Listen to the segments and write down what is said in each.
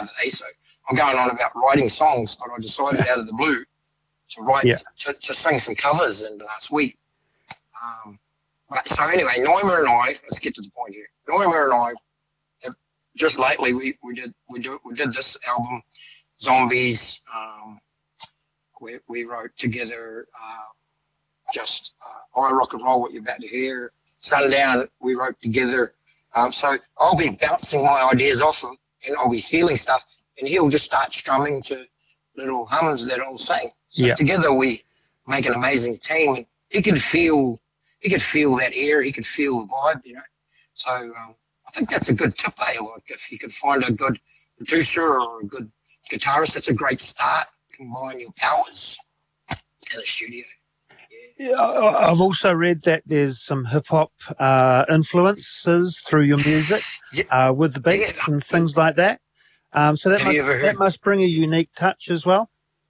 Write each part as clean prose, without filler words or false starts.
other day. So I'm going on about writing songs, but I decided out of the blue to write, to sing some covers in last week. So anyway, Naima and I, let's get to the point here. Naima and I, have, just lately, we did this album, Zombies. We wrote together I Rock and Roll, what you're about to hear. Sundown, we wrote together. So I'll be bouncing my ideas off him, and I'll be feeling stuff, and he'll just start strumming to little hums that I'll sing. So together we make an amazing team, and he could feel that air, he could feel the vibe, you know. So I think that's a good tip, eh? Like if you could find a good producer or a good guitarist, that's a great start. Combine your powers in the studio. Yeah, I've also read that there's some hip-hop influences through your music with the beats and things like that. So that must bring a unique touch as well.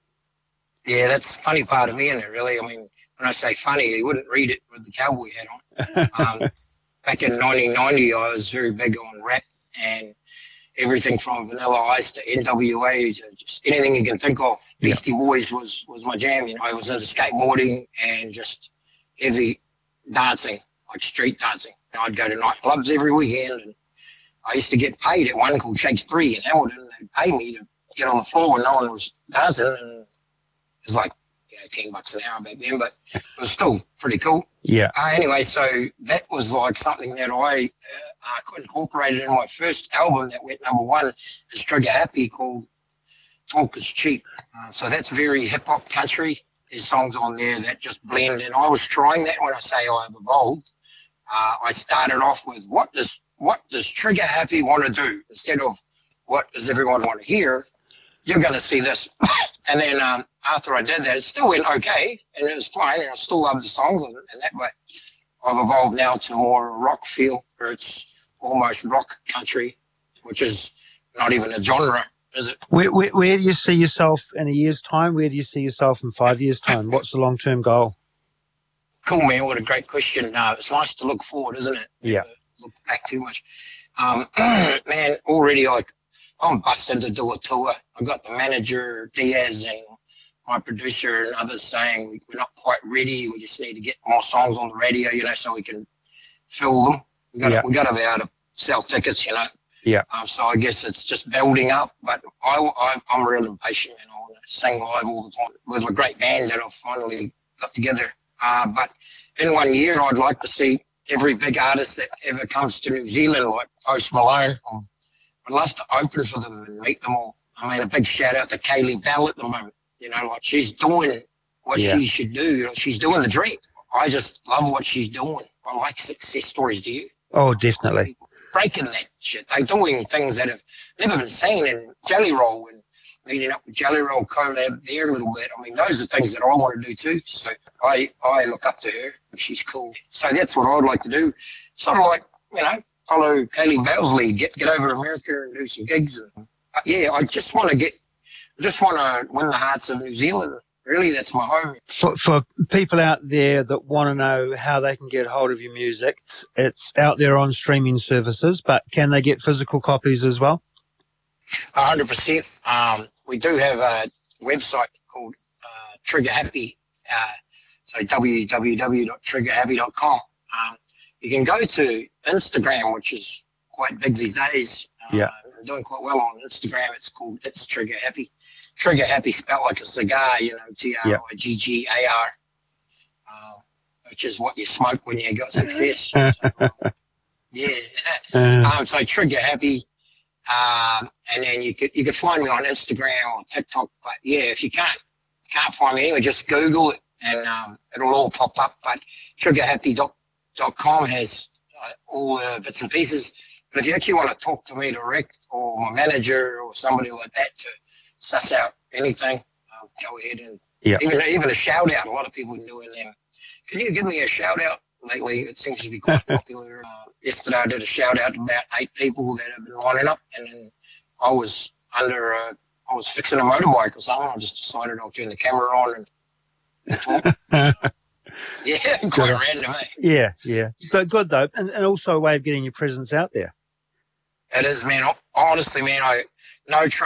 Yeah, that's the funny part of me, isn't it, really? I mean, when I say funny, you wouldn't read it with the cowboy hat on. Back in 1990, I was very big on rap and everything from Vanilla Ice to NWA to just anything you can think of. Beastie Boys was my jam. You know, I was into skateboarding and just heavy dancing, like street dancing. You know, I'd go to nightclubs every weekend, and I used to get paid at one called Shakes 3 in Hamilton. They'd pay me to get on the floor when no one was dancing, and it was like, $10 an hour back then, but it was still pretty cool. Yeah. Anyway, so that was like something that I incorporated in my first album that went #1 as Trigger Happy, called Talk Is Cheap. So that's very hip-hop country. There's songs on there that just blend, and I was trying that. When I say I've evolved, I started off with what does Trigger Happy want to do, instead of what does everyone want to hear. You're going to see this. And then after I did that, it still went okay, and it was fine, and I still love the songs, and that way I've evolved now to more rock feel, where it's almost rock country, which is not even a genre, is it? Where do you see yourself in a year's time? Where do you see yourself in 5 years' time? What's the long-term goal? Cool, man. What a great question. It's nice to look forward, isn't it? Yeah. Look back too much. Man, already I'm busted to do a tour. I got the manager, Diaz, and my producer and others saying we're not quite ready. We just need to get more songs on the radio, you know, so we can fill them. We got to be able to sell tickets, you know. Yeah. So I guess it's just building up. But I'm real impatient, and I want to sing live all the time with a great band that I've finally got together. But in 1 year, I'd like to see every big artist that ever comes to New Zealand, like Post Malone. I'd love to open for them and meet them all. I mean, a big shout out to Kaylee Bell at the moment. You know, like, she's doing what she should do. You know, she's doing the dream. I just love what she's doing. I like success stories. Do you? Oh, definitely. People breaking that shit. They're doing things that have never been seen. In Jelly Roll and meeting up with Jelly Roll, collab there a little bit. I mean, those are things that I want to do too. So I look up to her. She's cool. So that's what I'd like to do. Sort of like, you know, follow Kaylee Bell's lead, get over to America and do some gigs. And, I just want to win the hearts of New Zealand. Really, that's my home. For people out there that want to know how they can get hold of your music, it's out there on streaming services, but can they get physical copies as well? 100%. We do have a website called Trigger Happy, so www.triggerhappy.com. You can go to Instagram, which is quite big these days. I'm doing quite well on Instagram. It's Trigger Happy. Trigger Happy spelled like a cigar, you know, TRIGGAR, which is what you smoke when you got success. So Trigger Happy. And then you could find me on Instagram or TikTok. But yeah, if you can't find me anywhere, just Google it and it'll all pop up. But triggerhappy.com has all the bits and pieces. But if you actually want to talk to me direct, or my manager or somebody like that, to suss out anything, go ahead and even a shout out. A lot of people are doing them. Can you give me a shout out? Lately, it seems to be quite popular. Yesterday, I did a shout out to about 8 people that have been lining up, and then I was fixing a motorbike or something. I just decided I'll turn the camera on and talk. Quite random, eh? Yeah. But good though, and also a way of getting your presence out there. It is, man. Honestly, man, no